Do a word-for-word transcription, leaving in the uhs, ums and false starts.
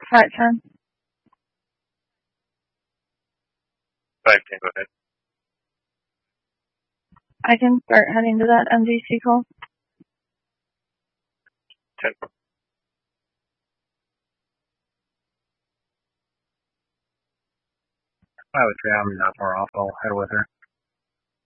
Five ten. Five ten, go ahead. I can start heading to that M D C call. Ten. I would say I'm not far off. I'll head with her.